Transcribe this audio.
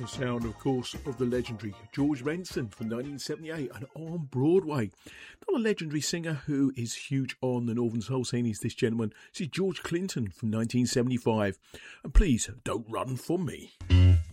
The sound, of course, of the legendary George Benson from 1978 and on Broadway. Not a legendary singer who is huge on the Northern Soul scene is this gentleman. This is George Clinton from 1975. And please don't run from me.